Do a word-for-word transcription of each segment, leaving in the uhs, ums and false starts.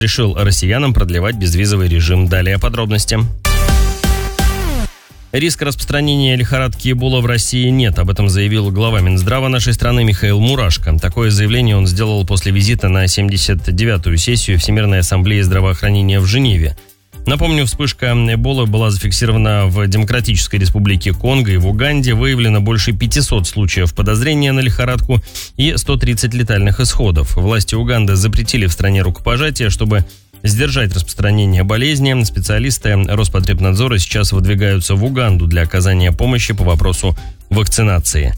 Решил россиянам продлевать безвизовый режим. Далее подробности. Риска распространения лихорадки Эбола в России нет. Об этом заявил глава Минздрава нашей страны Михаил Мурашко. Такое заявление он сделал после визита на семьдесят девятую сессию Всемирной ассамблеи здравоохранения в Женеве. Напомню, вспышка Эболы была зафиксирована в Демократической Республике Конго и в Уганде. Выявлено больше пятисот случаев подозрения на лихорадку и сто тридцать летальных исходов. Власти Уганды запретили в стране рукопожатие, чтобы сдержать распространение болезни. Специалисты Роспотребнадзора сейчас выдвигаются в Уганду для оказания помощи по вопросу вакцинации.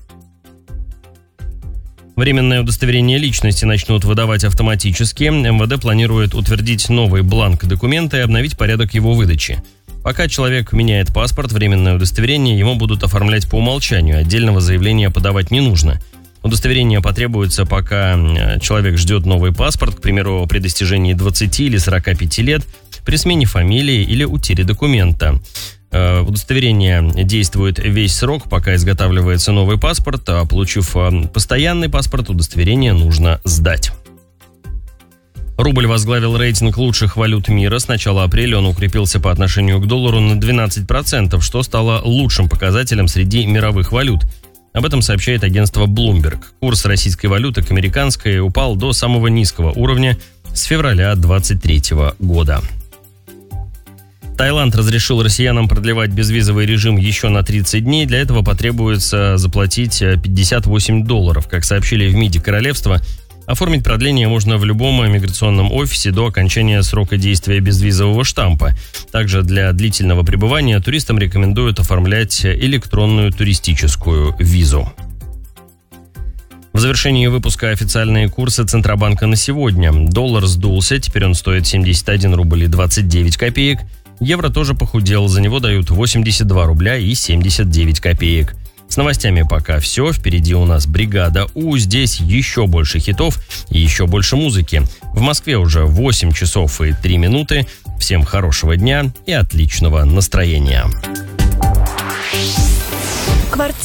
Временное удостоверение личности начнут выдавать автоматически. эм вэ дэ планирует утвердить новый бланк документа и обновить порядок его выдачи. Пока человек меняет паспорт, временное удостоверение ему будут оформлять по умолчанию. Отдельного заявления подавать не нужно. Удостоверение потребуется, пока человек ждет новый паспорт, к примеру, при достижении двадцати или сорока пяти лет, при смене фамилии или утере документа. Удостоверение действует весь срок, пока изготавливается новый паспорт, а получив постоянный паспорт, удостоверение нужно сдать. Рубль возглавил рейтинг лучших валют мира. С начала апреля он укрепился по отношению к доллару на двенадцать процентов, что стало лучшим показателем среди мировых валют. Об этом сообщает агентство Bloomberg. Курс российской валюты к американской упал до самого низкого уровня с февраля двадцать третьего года. Таиланд разрешил россиянам продлевать безвизовый режим еще на тридцать дней. Для этого потребуется заплатить пятьдесят восемь долларов. Как сообщили в МИДе королевства, оформить продление можно в любом миграционном офисе до окончания срока действия безвизового штампа. Также для длительного пребывания туристам рекомендуют оформлять электронную туристическую визу. В завершении выпуска официальные курсы Центробанка на сегодня. Доллар сдулся, теперь он стоит семьдесят один рубль и двадцать девять копеек. Евро тоже похудел, за него дают восемьдесят два рубля и семьдесят девять копеек. С новостями пока все. Впереди у нас бригада У. Здесь еще больше хитов и еще больше музыки. В Москве уже восемь часов и три минуты. Всем хорошего дня и отличного настроения.